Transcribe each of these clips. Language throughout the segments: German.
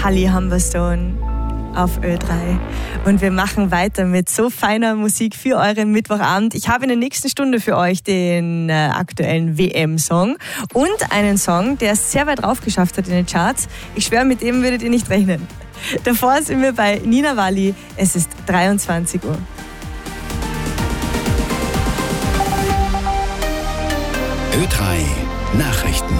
Tully Humberstone auf Ö3. Und wir machen weiter mit so feiner Musik für euren Mittwochabend. Ich habe in der nächsten Stunde für euch den aktuellen WM-Song und einen Song, der es sehr weit rauf geschafft hat in den Charts. Ich schwöre, mit dem würdet ihr nicht rechnen. Davor sind wir bei Nina Wally. Es ist 23 Uhr. Ö3 Nachrichten.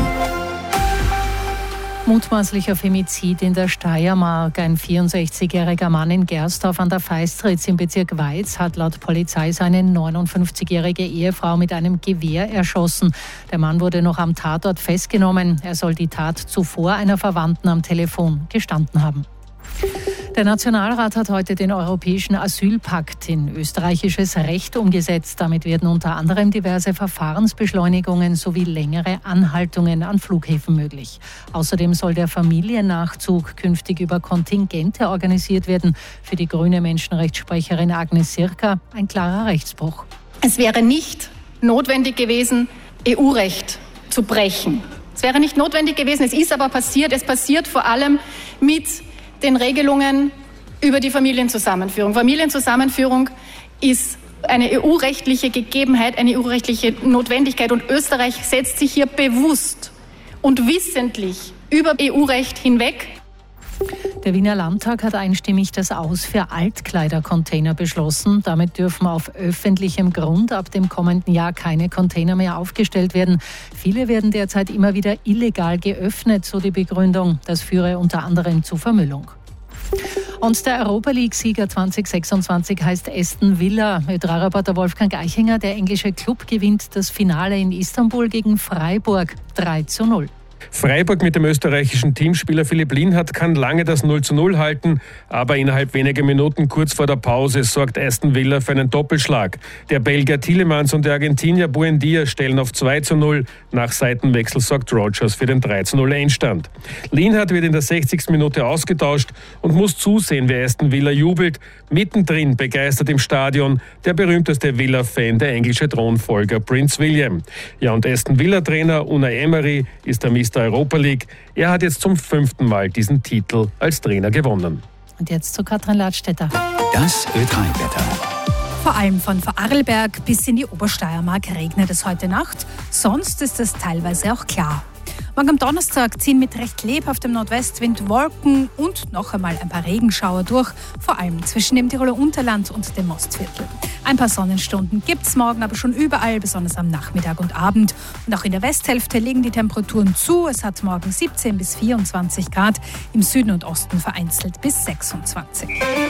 Mutmaßlicher Femizid in der Steiermark. Ein 64-jähriger Mann in Gersdorf an der Feistritz im Bezirk Weiz hat laut Polizei seine 59-jährige Ehefrau mit einem Gewehr erschossen. Der Mann wurde noch am Tatort festgenommen. Er soll die Tat zuvor einer Verwandten am Telefon gestanden haben. Der Nationalrat hat heute den Europäischen Asylpakt in österreichisches Recht umgesetzt. Damit werden unter anderem diverse Verfahrensbeschleunigungen sowie längere Anhaltungen an Flughäfen möglich. Außerdem soll der Familiennachzug künftig über Kontingente organisiert werden. Für die grüne Menschenrechtssprecherin Agnes Sirka ein klarer Rechtsbruch. Es wäre nicht notwendig gewesen, EU-Recht zu brechen. Es wäre nicht notwendig gewesen, es ist aber passiert. Es passiert vor allem mit den Regelungen über die Familienzusammenführung. Familienzusammenführung ist eine EU-rechtliche Gegebenheit, eine EU-rechtliche Notwendigkeit und Österreich setzt sich hier bewusst und wissentlich über EU-Recht hinweg. Der Wiener Landtag hat einstimmig das Aus für Altkleidercontainer beschlossen. Damit dürfen auf öffentlichem Grund ab dem kommenden Jahr keine Container mehr aufgestellt werden. Viele werden derzeit immer wieder illegal geöffnet, so die Begründung. Das führe unter anderem zu Vermüllung. Und der Europa League-Sieger 2026 heißt Aston Villa. Ö3-Reporter Wolfgang Eichinger, der englische Club, gewinnt das Finale in Istanbul gegen Freiburg 3:0. Freiburg mit dem österreichischen Teamspieler Philipp Lienhardt kann lange das 0:0 halten, aber innerhalb weniger Minuten kurz vor der Pause sorgt Aston Villa für einen Doppelschlag. Der Belgier Tielemans und der Argentinier Buendia stellen auf 2:0. Nach Seitenwechsel sorgt Rogers für den 3:0 Endstand. Lienhardt wird in der 60. Minute ausgetauscht und muss zusehen, wie Aston Villa jubelt. Mittendrin begeistert im Stadion der berühmteste Villa-Fan, der englische Thronfolger Prince William. Ja, und Aston Villa-Trainer Unai Emery ist der Mr. Europa League. Er hat jetzt zum 5. Mal diesen Titel als Trainer gewonnen. Und jetzt zu Katrin Ladstätter. Das Ö3-Wetter. Vor allem von Vorarlberg bis in die Obersteiermark regnet es heute Nacht. Sonst ist es teilweise auch klar. Morgen am Donnerstag ziehen mit recht lebhaftem Nordwestwind Wolken und noch einmal ein paar Regenschauer durch, vor allem zwischen dem Tiroler Unterland und dem Mostviertel. Ein paar Sonnenstunden gibt es morgen aber schon überall, besonders am Nachmittag und Abend. Und auch in der Westhälfte legen die Temperaturen zu. Es hat morgen 17 bis 24 Grad, im Süden und Osten vereinzelt bis 26.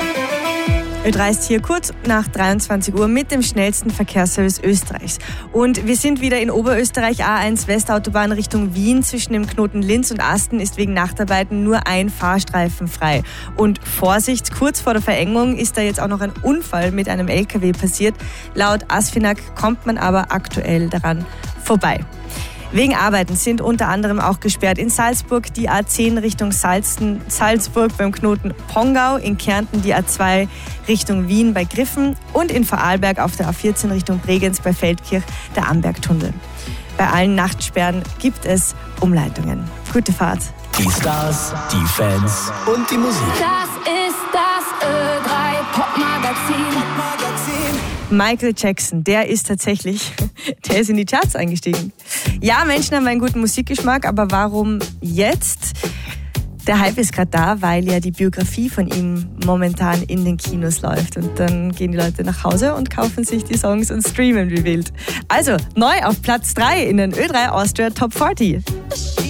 Ö3 ist hier kurz nach 23 Uhr mit dem schnellsten Verkehrsservice Österreichs. Und wir sind wieder in Oberösterreich. A1 Westautobahn Richtung Wien. Zwischen dem Knoten Linz und Asten ist wegen Nachtarbeiten nur ein Fahrstreifen frei. Und Vorsicht, kurz vor der Verengung ist da jetzt auch noch ein Unfall mit einem LKW passiert. Laut ASFINAG kommt man aber aktuell daran vorbei. Wegen Arbeiten sind unter anderem auch gesperrt in Salzburg die A10 Richtung Salzburg beim Knoten Pongau, in Kärnten die A2 Richtung Wien bei Griffen und in Vorarlberg auf der A14 Richtung Bregenz bei Feldkirch der Ambergtunnel. Bei allen Nachtsperren gibt es Umleitungen. Gute Fahrt. Die Stars, die Fans und die Musik. Das ist das Ö3 Popmagazin. Michael Jackson, der ist in die Charts eingestiegen. Ja, Menschen haben einen guten Musikgeschmack, aber warum jetzt? Der Hype ist gerade da, weil ja die Biografie von ihm momentan in den Kinos läuft. Und dann gehen die Leute nach Hause und kaufen sich die Songs und streamen wie wild. Also, neu auf Platz 3 in den Ö3 Austria Top 40.